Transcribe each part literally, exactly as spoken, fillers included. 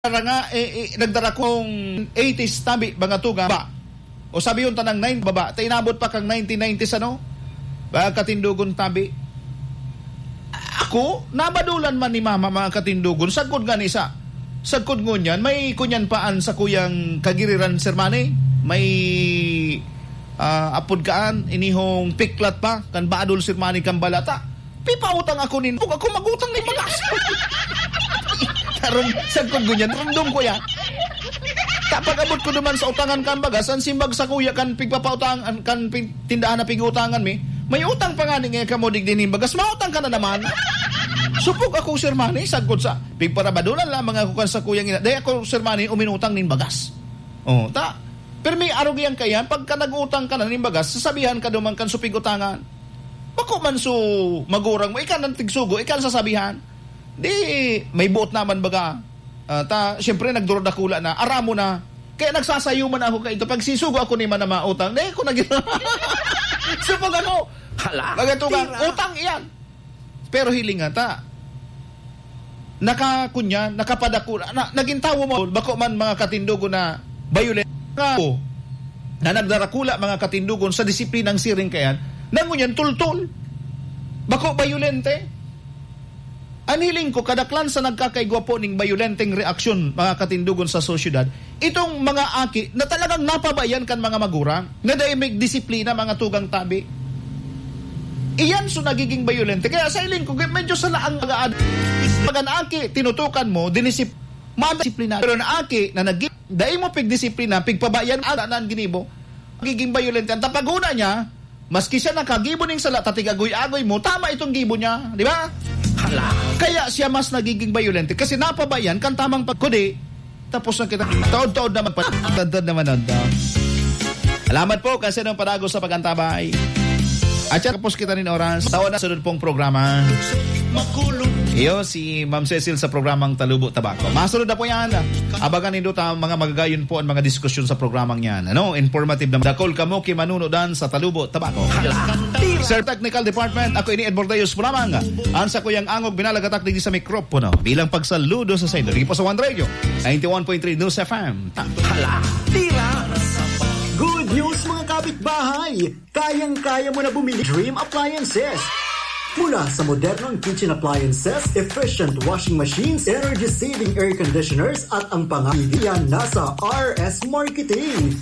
nga eh, eh, nagdara kong eighties tabi mga tuga ba o sabi yung tanang nine baba ta inabot pa kang nineteen nineties ano ba katindugon tabi ako nabadulan man ni mama mga katindugon sagkod nga ni sa sagkod ngunyan may kunyan paan sa kuyang kagiriran sermane may uh, apod kaan inihong piklat pa kan baadol sermane kan balata pipautang ako nin ako magutang ni bagas karon sagkod gunyan random ko ya kapag abot ko naman sa utangan kan bagas ang simbag sa kuya kan pigpapautang kan tindahan na pigutangan mi may utang pa nga ni nga kamodig din bagas mautang ka na naman supok ako sir mani sagkod sa pigparabadulan lang mga kukan sa kuya ina day ako sir mani uminutang nin bagas oh ta pero may arogyan kaya pagka nagutang ka na nin bagas sasabihan ka duman kan supig utangan bako man so magurang mo ikan ng tigsugo ikan sasabihan di may buot naman baga uh, ta syempre nagdurodakula na aramo na kaya nagsasayo man ako kay ito pag sisugo ako ni man na mautang di ko naging so pag ako hala magatugang utang iyan pero hilinga ta nakakunya nakapadakula na, naging tawo mo bako man mga katindugo na violent nga na nagdarakula mga katindugon sa disiplinang siring kayan nangunyan tultul bako violente. Anhiling ko kadaklan sa nagkakaigwapo ning bayulenteng reaksyon mga katindugon sa sosyedad itong mga aki na talagang napabayan kan mga magurang nga day may disiplina mga tugang tabi iyan so nagiging bayulente kaya sa iling ko medyo sa laang mga magan aki tinutukan mo dinisip madisiplina pero na aki na nag day mo pigdisiplina pigpabayan ada nan ginibo magiging bayulente ang tapaguna niya maski siya nakagibo ning sala tatigagoy-agoy mo tama itong gibo niya di ba hala. Kaya siya mas nagiging violente kasi napabayan kan tamang pagkudi tapos na kita taod-taod naman patadad naman nanda. Salamat po kasi nang padago sa pagantabay. At tapos kita rin oras. Tawa na sunod pong programa. Iyo si Ma'am Cecil sa programang Talubo Tabako. Masunod na po yan. Abagan nindo ta mga magagayon po ang mga diskusyon sa programang yan. Ano? Informative na dakol kamo ki manunodan sa Talubo Tabako. Sir Technical Department, ako ini Edward Dayos Pulamang. Ansa ko yung angog binalagatak din sa mikropono bilang pagsaludo sa Saino. Ripo sa One Radio, ninety-one point three News F M. Hala, tira! Good news mga kapitbahay! Kayang-kaya mo na bumili Dream Appliances. Mula sa modernong kitchen appliances, efficient washing machines, energy-saving air conditioners at ang pangaibigan nasa R S Marketing.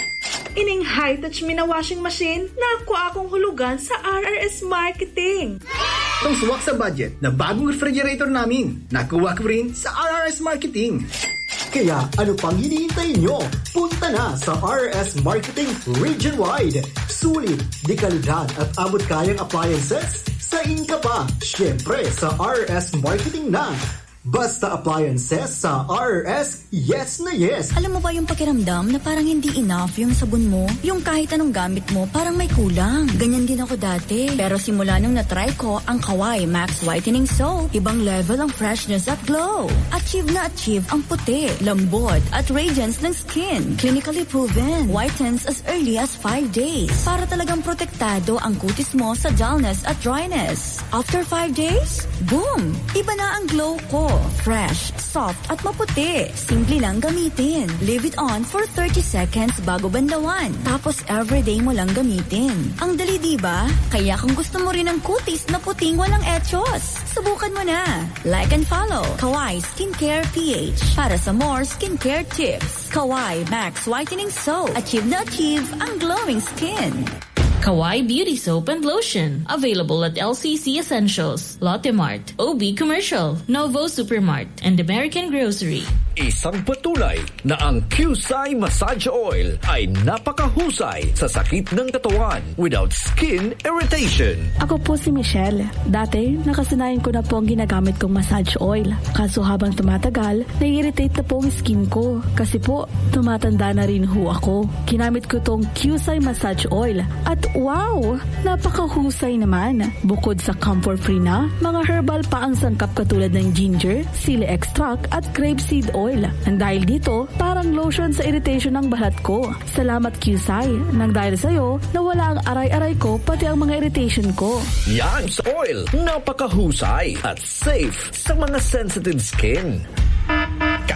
Ining high-touch mina washing machine na ako akong hulugan sa R R S Marketing. Itong suwak sa budget na bagong refrigerator namin, nakuha ko rin sa R R S Marketing. Kaya ano pang hinihintay nyo? Punta na sa R R S Marketing region-wide. Sulit, di kalidad at abot kayang appliances sa inka pa. Siyempre sa R R S Marketing na. Basta appliances sa R R S, yes na yes. Alam mo ba yung pakiramdam na parang hindi enough yung sabon mo? Yung kahit anong gamit mo, parang may kulang. Ganyan din ako dati. Pero simula nung na-try ko ang Kawai Max Whitening Soap, ibang level ang freshness at glow. Achieve na achieve ang puti, lambot at radiance ng skin. Clinically proven. Whitens as early as five days. Para talagang protektado ang kutis mo sa dullness at dryness. After five days, boom! Iba na ang glow ko. Fresh, soft at maputi. Simple lang gamitin. Leave it on for thirty seconds bago bandawan. Tapos everyday mo lang gamitin. Ang dali diba? Kaya kung gusto mo rin ng kutis na puting walang etsyos, subukan mo na. Like and follow Kawai Skincare P H para sa more skincare tips. Kawai Max Whitening Soap. Achieve na achieve ang glowing skin. Kawai Beauty Soap and Lotion. Available at L C C Essentials, Lotte Mart, O B Commercial, Novo Supermart, and American Grocery. Isang patunay na ang Qsai Massage Oil ay napakahusay sa sakit ng katawan without skin irritation. Ako po si Michelle. Dati, nakasanayan ko na po ang ginagamit kong massage oil. Kaso habang tumatagal, nai-irritate na po ang skin ko. Kasi po, tumatanda na rin ho ako. Ginamit ko tong Qsai Massage Oil. At wow! Napakahusay naman. Bukod sa comfort-free na, mga herbal pa ang sangkap katulad ng ginger, sili extract at grapeseed oil. And dahil dito, parang lotion sa irritation ng balat ko. Salamat Qsai. Nang dahil sa'yo, nawala ang aray-aray ko pati ang mga irritation ko. Yan sa oil. Napakahusay at safe sa mga sensitive skin.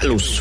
kaluswa